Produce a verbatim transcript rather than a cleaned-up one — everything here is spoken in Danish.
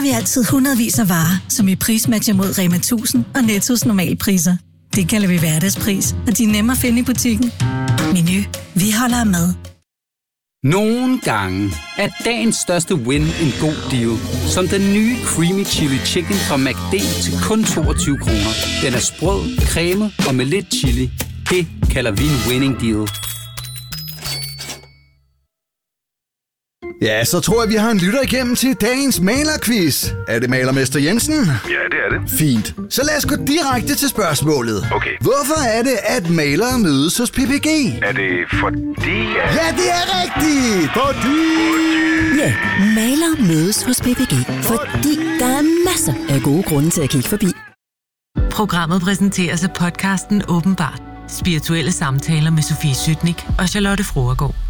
vi altid hundredvis af varer, som i prismatcher mod Rema tusind og Nettos normalpriser. Det kalder vi hverdagspris, og de er nemme at finde i butikken. Menu. Vi holder med. Nogle gange er dagens største win en god deal. Som den nye Creamy Chili Chicken fra McD til kun toogtyve kroner. Den er sprød, cremet og med lidt chili. Det kalder vi en winning deal. Ja, så tror jeg, vi har en lytter igennem til dagens malerquiz. Er det malermester Jensen? Ja, det er det. Fint. Så lad os gå direkte til spørgsmålet. Okay. Hvorfor er det, at malere mødes hos P P G? Er det fordi... At... Ja, det er rigtigt! Fordi... Ja, malere mødes hos P P G, fordi der er masser af gode grunde til at kigge forbi. Programmet præsenteres af podcasten Åbenbart. Spirituelle samtaler med Sofie Sytnik og Charlotte Froergaard.